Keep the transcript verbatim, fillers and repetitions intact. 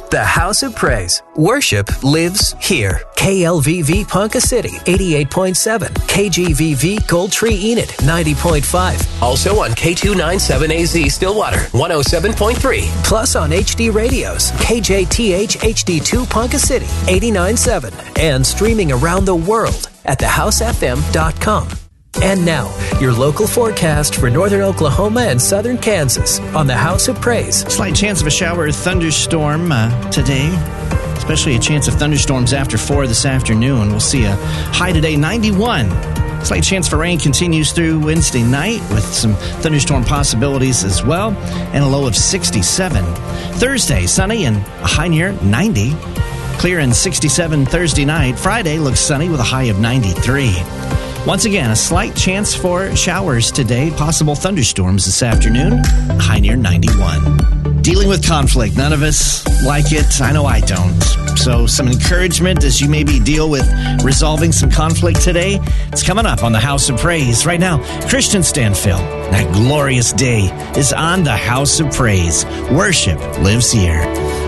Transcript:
The House of Praise. Worship lives here. K L V V Ponca City, eighty-eight point seven. K G V V Gold Tree Enid, ninety point five. Also on K two ninety-seven A Z Stillwater, one oh seven point three. Plus on H D radios, K J T H H D two Ponca City, eighty-nine point seven. And streaming around the world at the house f m dot com. And now, your local forecast for northern Oklahoma and southern Kansas on the House of Praise. Slight chance of a shower or thunderstorm uh, today, especially a chance of thunderstorms after four this afternoon. We'll see a high today, ninety-one. Slight chance for rain continues through Wednesday night with some thunderstorm possibilities as well, and a low of sixty-seven. Thursday, sunny and a high near ninety. Clear and sixty-seven Thursday night. Friday looks sunny with a high of ninety-three. Once again, a slight chance for showers today, possible thunderstorms this afternoon, high near ninety-one. Dealing with conflict, none of us like it. I know I don't. So some encouragement as you maybe deal with resolving some conflict today. It's coming up on the House of Praise. Right now, Christian Stanfill, that glorious day is on the House of Praise. Worship lives here.